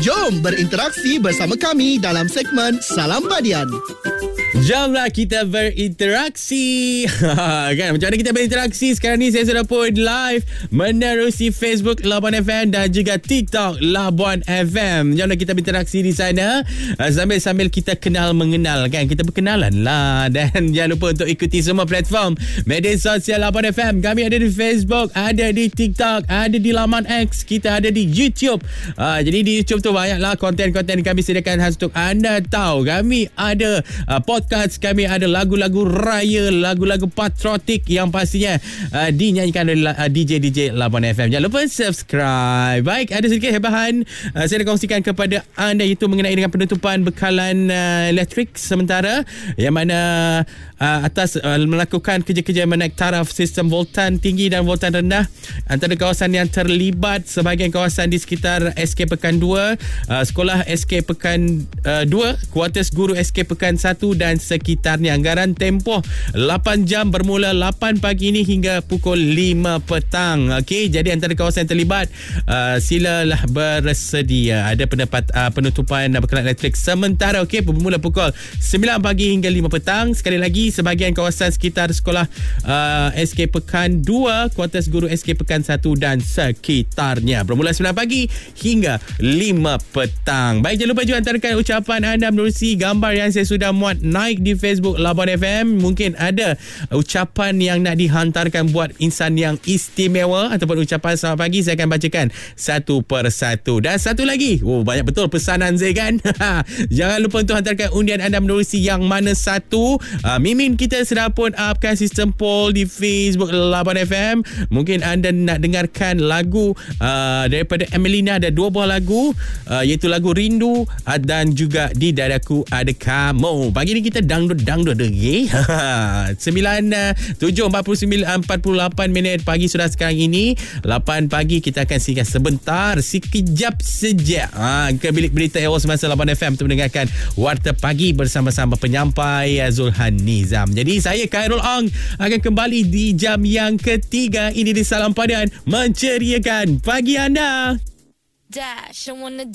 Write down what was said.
Jom berinteraksi bersama kami dalam segmen Salam Badian. Jomlah kita berinteraksi. Kan, macam mana kita berinteraksi? Sekarang ni saya sudah pun live menerusi Facebook Labuan FM dan juga TikTok Labuan FM. Jomlah kita berinteraksi di sana sambil-sambil kita kenal mengenal, kan. Kita berkenalan lah. Dan jangan lupa untuk ikuti semua platform media sosial Labuan FM. Kami ada di Facebook, ada di TikTok, ada di laman X, kita ada di YouTube. Jadi di YouTube tu banyaklah konten-konten kami sediakan khas untuk anda tahu. Kami ada podcast, kami ada lagu-lagu raya, lagu-lagu patriotik yang pastinya dinyanyikan oleh DJ-DJ Labuan FM. Jangan lupa subscribe. Baik, ada sedikit hebahan saya nak kongsikan kepada anda, iaitu mengenai dengan penutupan bekalan elektrik sementara, yang mana atas melakukan kerja-kerja menaik taraf sistem voltan tinggi dan voltan rendah. Antara kawasan yang terlibat sebahagian kawasan di sekitar SK Pekan 2, sekolah SK Pekan 2, kuartus guru SK Pekan 1 dan sekitarnya. Anggaran tempoh 8 jam bermula 8 pagi ini hingga pukul 5 petang. Okey, jadi antara kawasan yang terlibat silalah bersedia. Ada pendapat penutupan bekalan elektrik sementara, okey, bermula pukul 9 pagi hingga 5 petang. Sekali lagi, sebahagian kawasan sekitar sekolah SK Pekan 2, kuartus guru SK Pekan 1 dan sekitarnya, bermula 9 pagi hingga 5 petang. Baik, jangan lupa juga hantarkan ucapan anda menerusi gambar yang saya sudah muat naik di Facebook Labuan FM. Mungkin ada ucapan yang nak dihantarkan buat insan yang istimewa ataupun ucapan selamat pagi, saya akan bacakan satu persatu. Dan satu lagi, banyak betul pesanan saya, kan. Jangan lupa untuk hantarkan undian anda menerusi yang mana satu. Mimin kita sudah pun upkan sistem poll di Facebook Labuan FM. Mungkin anda nak dengarkan lagu daripada Emelina. Ada 2 buah lagu, iaitu lagu Rindu dan juga Di Dadaku Ada Kamu. Pagi ni kita dangdut lagi. 7:48 minit pagi sudah sekarang ini. 8 pagi kita akan singgah sebentar, sekejap sejak ke bilik berita Eros Semasa Labuan FM untuk mendengarkan Warta Pagi bersama-sama penyampai Zulhan Nizam. Jadi saya Khairul Ong akan kembali di jam yang ketiga ini di Salam Padian, menceriakan pagi anda. Dash, I wanna